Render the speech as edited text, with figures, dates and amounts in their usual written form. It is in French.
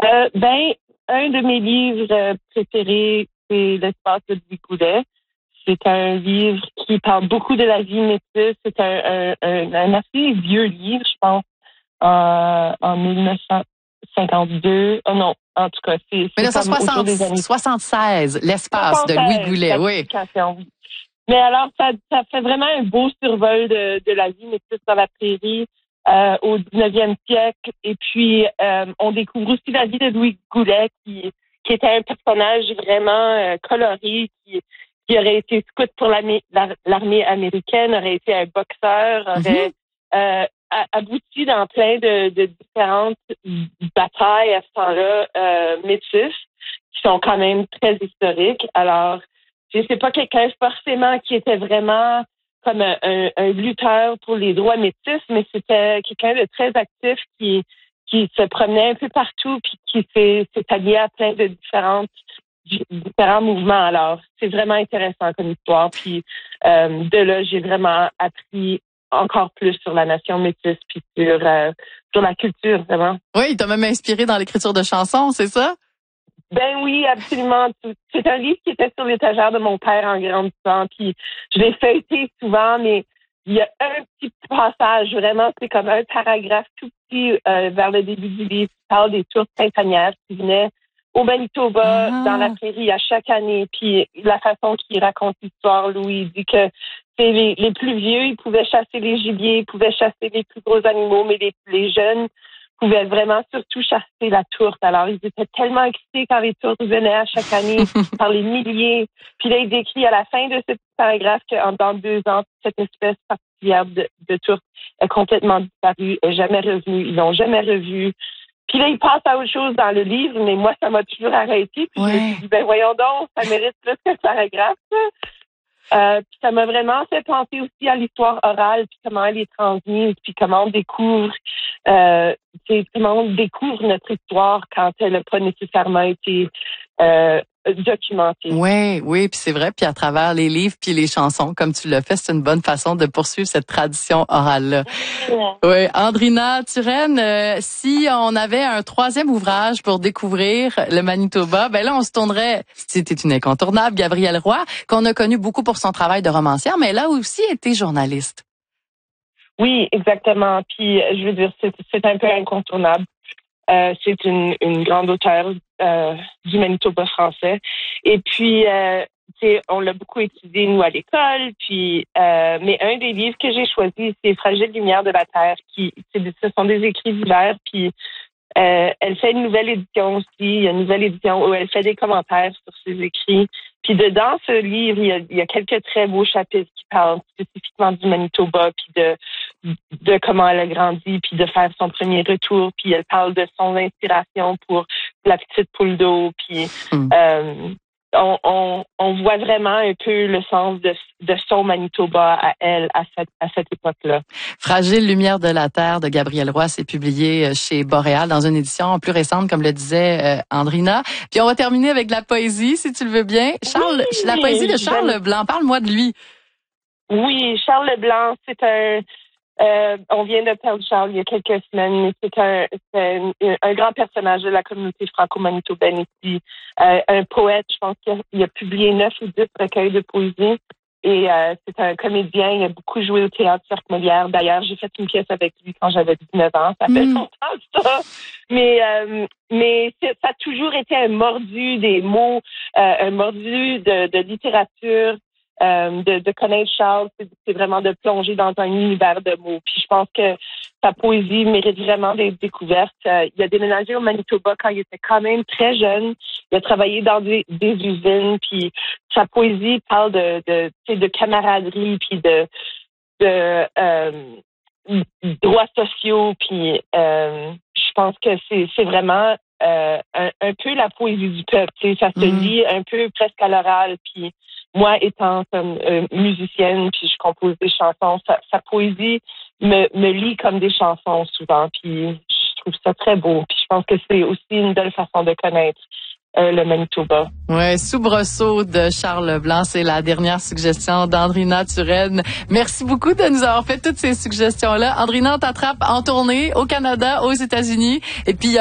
Ben, un de mes livres préférés, c'est L'espace de Louis Goulet. C'est un livre qui parle beaucoup de la vie métisse. C'est un assez vieux livre, je pense, en 1952. Oh non, en tout cas, c'est comme autour des années 1976, L'espace de Louis Goulet, oui. Oui. Mais alors, ça fait vraiment un beau survol de la vie métisse dans la prairie au 19e siècle. Et puis, on découvre aussi la vie de Louis Goulet, qui était un personnage vraiment coloré, qui aurait été scout pour l'armée américaine, aurait été un boxeur, aurait abouti dans plein de différentes batailles à ce temps-là métisses, qui sont quand même très historiques. Alors, c'est pas quelqu'un forcément qui était vraiment comme un lutteur pour les droits métis, mais c'était quelqu'un de très actif qui se promenait un peu partout puis qui s'est allié à plein de différents mouvements. Alors, c'est vraiment intéressant comme histoire. Puis de là, j'ai vraiment appris encore plus sur la nation métisse puis sur la culture, vraiment. Oui, il t'a même inspiré dans l'écriture de chansons, c'est ça? Ben oui, absolument. C'est un livre qui était sur l'étagère de mon père en grandissant, puis je l'ai feuilleté souvent, mais il y a un petit passage, vraiment, c'est comme un paragraphe tout petit vers le début du livre qui parle des tours printanières qui venaient au Manitoba, dans la prairie, à chaque année, puis la façon qu'il raconte l'histoire, Louis, il dit que c'est les plus vieux, ils pouvaient chasser les gibiers, ils pouvaient chasser les plus gros animaux, mais les jeunes pouvaient vraiment surtout chasser la tourte. Alors, ils étaient tellement excités quand les tourtes venaient à chaque année par les milliers. Puis là, il décrit à la fin de ce petit paragraphe qu'en dans 2 ans, cette espèce particulière de tourte est complètement disparue, est jamais revenue. Ils l'ont jamais revue. Puis là, il passe à autre chose dans le livre, mais moi, ça m'a toujours arrêté. Puis je me suis dit, ben voyons donc, ça mérite plus qu'un paragraphe. Puis ça m'a vraiment fait penser aussi à l'histoire orale, puis comment elle est transmise, puis comment on découvre notre histoire quand elle n'a pas nécessairement été documentée. Oui, puis c'est vrai. Puis à travers les livres puis les chansons, comme tu l'as fait, c'est une bonne façon de poursuivre cette tradition orale-là. Oui, Andrina Turenne, si on avait un 3e ouvrage pour découvrir le Manitoba, ben là, on se tournerait, c'était une incontournable, Gabrielle Roy, qu'on a connue beaucoup pour son travail de romancière, mais elle a aussi été journaliste. Oui, exactement. Puis, je veux dire, c'est un peu incontournable. C'est une grande auteure du Manitoba français. Et puis, on l'a beaucoup étudié, nous, à l'école. Puis, mais un des livres que j'ai choisi, c'est Fragile lumière de la Terre, ce sont des écrits divers. Puis, elle fait une nouvelle édition aussi. Il y a une nouvelle édition où elle fait des commentaires sur ses écrits. Puis dedans ce livre, il y a quelques très beaux chapitres qui parlent spécifiquement du Manitoba, puis de comment elle a grandi, puis de faire son premier retour. Puis elle parle de son inspiration pour La petite poule d'eau. Puis on voit vraiment un peu le sens de son Manitoba à elle à cette époque-là. Fragile lumière de la Terre de Gabrielle Roy, c'est publié chez Boréal dans une édition plus récente, comme le disait Andrina. Puis on va terminer avec de la poésie, si tu le veux bien. La poésie de Charles Leblanc, parle-moi de lui. Oui, Charles Leblanc, c'est on vient de perdre Charles il y a quelques semaines, mais c'est un grand personnage de la communauté franco-manitobaine ici. Un poète, je pense qu'il a publié 9 ou 10 recueils de poésie. Et c'est un comédien, il a beaucoup joué au théâtre Cirque Molière. D'ailleurs, j'ai fait une pièce avec lui quand j'avais 19 ans. Ça fait longtemps, ça. Mais ça a toujours été un mordu des mots, un mordu de littérature. De connaître Charles, c'est vraiment de plonger dans un univers de mots. Puis je pense que sa poésie mérite vraiment d'être découverte. Il a déménagé au Manitoba quand il était quand même très jeune. Il a travaillé dans des usines. Puis sa poésie parle de camaraderie, puis de droits sociaux. Puis je pense que c'est vraiment un peu la poésie du peuple. Ça se lit un peu presque à l'oral. Puis moi, étant comme musicienne, puis je compose des chansons, sa poésie me lit comme des chansons souvent, puis je trouve ça très beau. Puis je pense que c'est aussi une belle façon de connaître le Manitoba. Ouais, Soubresaut de Charles Leblanc, c'est la dernière suggestion d'Andrina Turenne. Merci beaucoup de nous avoir fait toutes ces suggestions-là. Andrina, on t'attrape en tournée au Canada, aux États-Unis, et puis